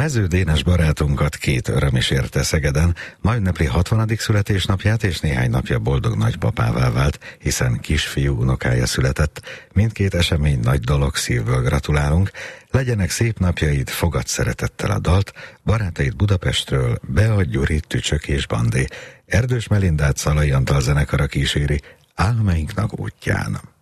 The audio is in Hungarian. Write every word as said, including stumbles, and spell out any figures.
Mező Dénes barátunkat két öröm is érte Szegeden. Ma ünnepli hatvanadik születésnapját, és néhány napja boldog nagypapává vált, hiszen kisfiú unokája született. Mindkét esemény nagy dolog, szívből gratulálunk. Legyenek szép napjaid, fogad szeretettel a dalt, barátaid Budapestről, Bea, Gyuri, Tücsök és Bandi. Erdős Melindát Szalai Antal zenekara kíséri Álmainknak útján.